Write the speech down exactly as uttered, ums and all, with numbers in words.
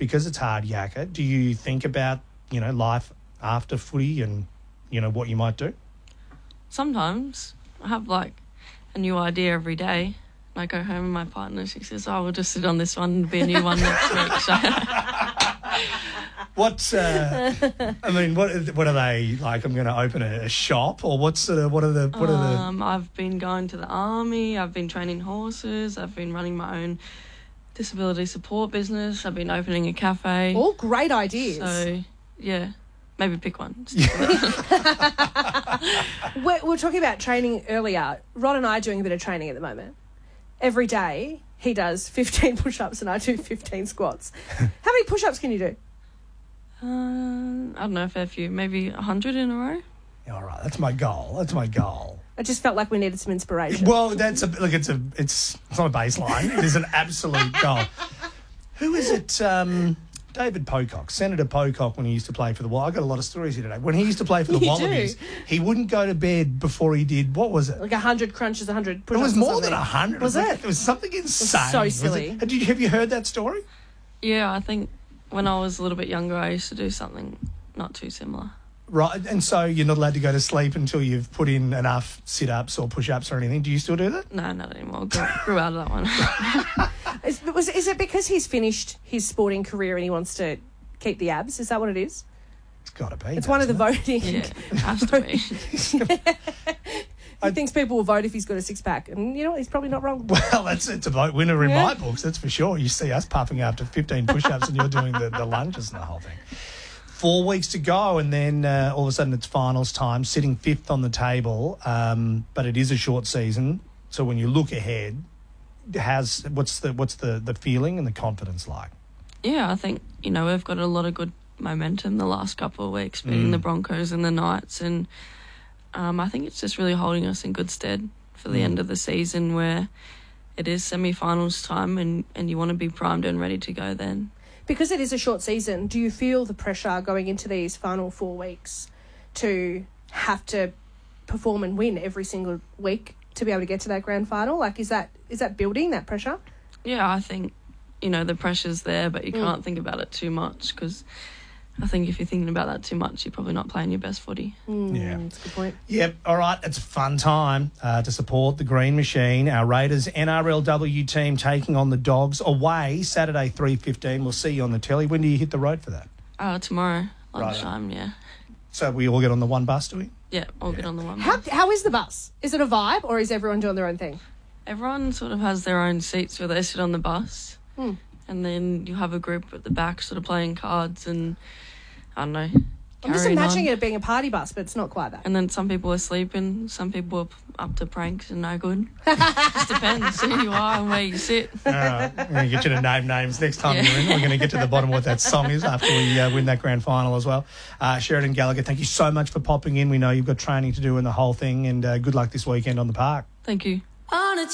because it's hard yakka, do you think about, you know, life after footy and, you know, what you might do? Sometimes I have like a new idea every day. I go home and my partner, she says, oh, we'll just sit on this one and be a new one next week. So What, uh, I mean, what what are they, like, I'm going to open a, a shop, or what's the, what are the, what are the... um, I've been going to the army, I've been training horses, I've been running my own disability support business, I've been opening a cafe. All great ideas. So, yeah, maybe pick one. We're, we were talking about training earlier. Rod and I are doing a bit of training at the moment. Every day he does fifteen push-ups and I do fifteen squats. How many push-ups can you do? Uh, I don't know, a fair few, maybe a hundred in a row. All right, that's my goal. That's my goal. I just felt like we needed some inspiration. Well, that's a, look, it's a, it's, it's not a baseline. It is an absolute goal. Who is it? Um, David Pocock, Senator Pocock, when he used to play for the Wallabies. I got a lot of stories here today. When he used to play for the You Wallabies, do. he wouldn't go to bed before he did, what was it? Like a hundred crunches, a hundred It push-ups. was or more something. than a hundred. Was like- it? It was something insane. so Was it? silly. Have you, have you heard that story? Yeah, I think when I was a little bit younger, I used to do something not too similar. Right, and so you're not allowed to go to sleep until you've put in enough sit-ups or push-ups or anything. Do you still do that? No, not anymore. Grew, grew out of that one. Is, was, is it because he's finished his sporting career and he wants to keep the abs? Is that what it is? It's got to be. It's one of the doesn't voting. Yeah, it has to be. He thinks people will vote if he's got a six-pack. And you know what? He's probably not wrong. it? Well, that's it's a vote winner in Yeah. my books, that's for sure. You see us puffing after fifteen push-ups and you're doing the, the lunges and the whole thing. Four weeks to go, and then uh, all of a sudden it's finals time, sitting fifth on the table. Um, but it is a short season, so when you look ahead, how's what's the what's the, the feeling and the confidence like? Yeah, I think, you know, we've got a lot of good momentum the last couple of weeks, beating Mm. the Broncos and the Knights, and um, I think it's just really holding us in good stead for the Mm. end of the season, where it is semi-finals time and, and you want to be primed and ready to go then. Because it is a short season, do you feel the pressure going into these final four weeks to have to perform and win every single week to be able to get to that grand final? Like, is that is that building, that pressure? Yeah, I think, you know, the pressure's there, but you Mm. can't think about it too much, because I think if you're thinking about that too much, you're probably not playing your best footy. Mm, Yeah. That's a good point. Yep, all right, it's a fun time uh, to support the Green Machine. Our Raiders N R L W team taking on the Dogs away Saturday three fifteen. We'll see you on the telly. When do you hit the road for that? Uh, tomorrow, Righto. lunchtime, yeah. So we all get on the one bus, do we? Yeah, all get on the one. How bus. How is the bus? Is it a vibe or is everyone doing their own thing? Everyone sort of has their own seats where they sit on the bus, Hmm. and then you have a group at the back sort of playing cards and, I don't know, I'm just carrying imagining on. it being a party bus, but it's not quite that. And then some people are sleeping, some people are p- up to pranks and no good. Just depends who you are and where you sit. All right, we're going to get you to name names next time Yeah. you're in. We're going to get to the bottom of what that song is after we uh, win that grand final as well. Uh, Sheridan Gallagher, thank you so much for popping in. We know you've got training to do in the whole thing, and uh, good luck this weekend on the park. Thank you. On a